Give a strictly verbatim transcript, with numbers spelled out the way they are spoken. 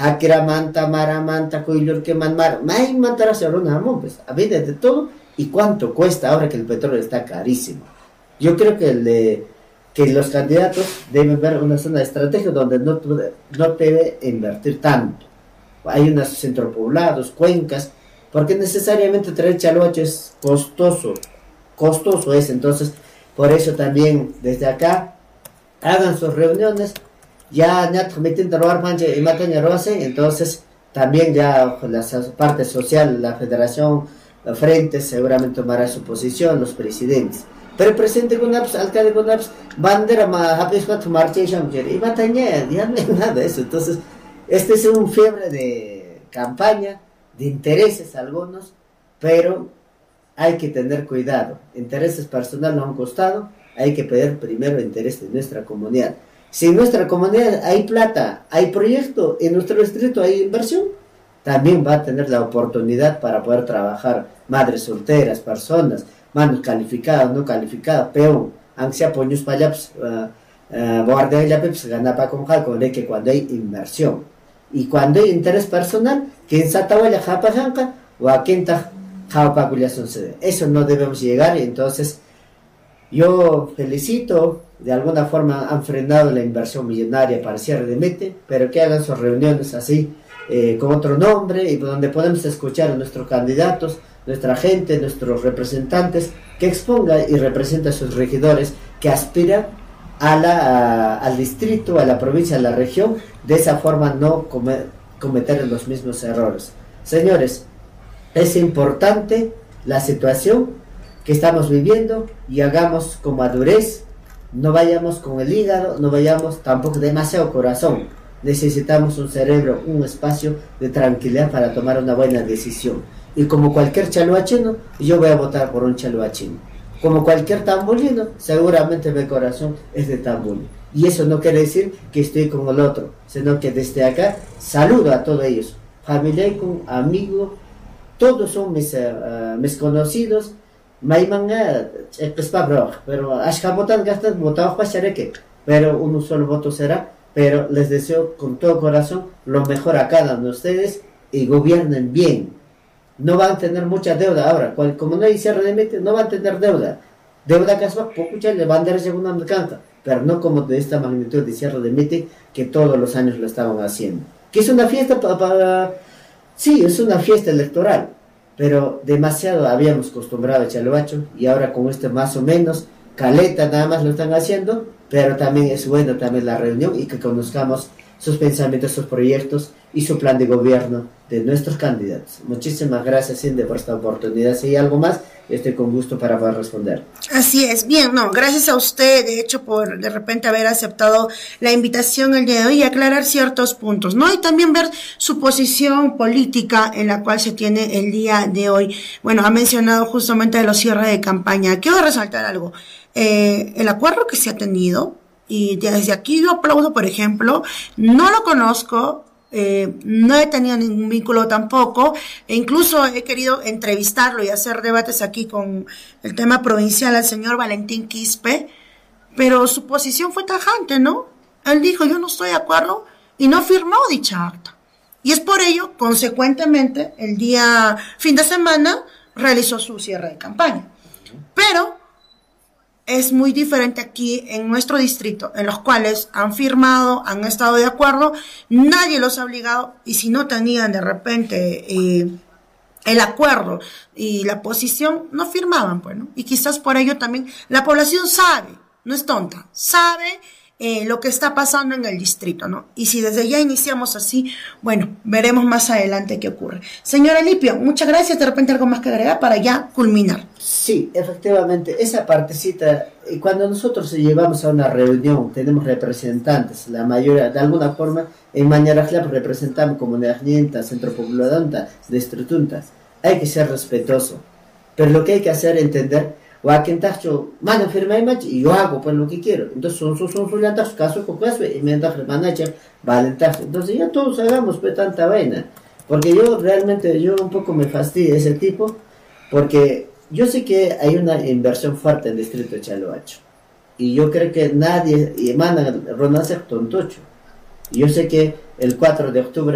Akramanta, Maramanta, Cuylurque, Manmar, May Mantara se pues, a vida de todo, y cuánto cuesta ahora que el petróleo está carísimo. Yo creo que, el de, que los candidatos deben ver una zona de estrategia donde no, no debe invertir tanto. Hay unos centropoblados, cuencas, porque necesariamente traer Chaluacho es costoso, costoso es, entonces, por eso también desde acá, hagan sus reuniones, ya ya metiendo robar mancha y matan a roce, entonces también ya la parte social, la federación, la frente seguramente tomará su posición, los presidentes. Pero el presidente Gunaps, alcalde Gunaps, bandera ma habis cuatro marcha y matan ya, ya no hay nada de eso. Entonces, este es un fiebre de campaña, de intereses algunos, pero hay que tener cuidado. Intereses personales no han costado, hay que pedir primero el interés de nuestra comunidad. Si en nuestra comunidad hay plata, hay proyecto, en nuestro distrito hay inversión, también va a tener la oportunidad para poder trabajar madres solteras, personas, manos calificadas, no calificadas, peón, aunque sea poños para allá, guardia ya pues gana para con que cuando hay inversión. Y cuando hay interés personal, quien satawaya japa janka, o a quien ta japa culiación se dé. Eso no debemos llegar, y entonces yo felicito. De alguna forma han frenado la inversión millonaria para cierre de Mete, pero que hagan sus reuniones así, eh, con otro nombre, y donde podemos escuchar a nuestros candidatos, nuestra gente, nuestros representantes, que exponga y represente a sus regidores que aspiran a la, a, al distrito, a la provincia, a la región, de esa forma no comer, cometer los mismos errores. Señores, es importante la situación que estamos viviendo y hagamos con madurez. No vayamos con el hígado, no vayamos tampoco demasiado corazón. Necesitamos un cerebro, un espacio de tranquilidad para tomar una buena decisión. Y como cualquier chaluachino, yo voy a votar por un chaluachino. Como cualquier tambulino, seguramente mi corazón es de tambulino. Y eso no quiere decir que estoy con el otro, sino que desde acá saludo a todos ellos. Familia, amigo, todos son mis, uh, mis conocidos. Maimanga pero ashkabotan gastan votados para pero un solo voto será, pero les deseo con todo corazón lo mejor a cada uno de ustedes y gobiernen bien. No van a tener mucha deuda ahora, como no hay cierre de mete, no van a tener deuda. Deuda que es poco ya le van a dar segunda mercanca, pero no como de esta magnitud de cierre de mete que todos los años lo estaban haciendo. Que es una fiesta para, para... sí, es una fiesta electoral. Pero demasiado habíamos acostumbrado a Chaluacho y ahora con este más o menos, caleta nada más lo están haciendo, pero también es bueno también la reunión y que conozcamos sus pensamientos, sus proyectos y su plan de gobierno de nuestros candidatos. Muchísimas gracias, Cindy, por esta oportunidad. Si hay algo más, estoy con gusto para poder responder. Así es, bien, no, gracias a usted, de hecho, por de repente haber aceptado la invitación el día de hoy y aclarar ciertos puntos, ¿no? Y también ver su posición política en la cual se tiene el día de hoy. Bueno, ha mencionado justamente de los cierres de campaña. Quiero resaltar algo. Eh, el acuerdo que se ha tenido, y desde aquí yo aplaudo, por ejemplo, no lo conozco, Eh, no he tenido ningún vínculo tampoco, e incluso he querido entrevistarlo y hacer debates aquí con el tema provincial al señor Valentín Quispe, pero su posición fue tajante, ¿no? Él dijo, yo no estoy de acuerdo, y no firmó dicha acta. Y es por ello, consecuentemente, el día fin de semana realizó su cierre de campaña. Pero es muy diferente aquí en nuestro distrito, en los cuales han firmado, han estado de acuerdo, nadie los ha obligado, y si no tenían de repente eh, el acuerdo y la posición, no firmaban, pues, ¿no? Y quizás por ello también la población sabe, no es tonta, sabe eh, lo que está pasando en el distrito, ¿no? Y si desde ya iniciamos así, bueno, veremos más adelante qué ocurre. Señora Lipio, muchas gracias, de repente algo más que agregar para ya culminar. Sí, efectivamente, esa partecita, cuando nosotros llevamos a una reunión, tenemos representantes, la mayoría, de alguna forma, en Mañarajlap representamos comunidad nienta, centro pobladonta, distritunta, hay que ser respetuoso, pero lo que hay que hacer es entender, o a quien tacho, mano firma y yo hago pues lo que quiero, entonces son sus son sus caso con caso, y me da manager, valentaje, entonces ya todos hagamos pues tanta vaina, porque yo realmente, yo un poco me fastidio ese tipo, porque yo sé que hay una inversión fuerte en el distrito de Chaluacho. Y yo creo que nadie, y emana Ronald tontocho. Yo sé que el cuatro de octubre